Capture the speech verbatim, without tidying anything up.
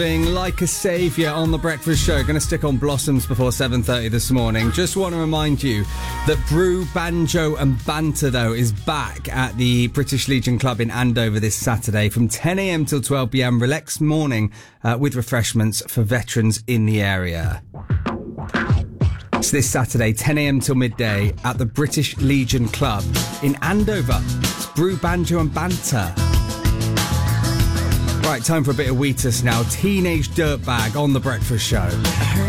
Like a Saviour on The Breakfast Show. Going to stick on Blossoms before seven thirty this morning. Just want to remind you that Brew, Banjo and Banter, though, is back at the British Legion Club in Andover this Saturday from ten a.m. till twelve p.m. Relaxed morning uh, with refreshments for veterans in the area. It's this Saturday, ten a.m. till midday at the British Legion Club in Andover. It's Brew, Banjo and Banter. Right, time for a bit of Wheatus now. Teenage Dirtbag on The Breakfast Show.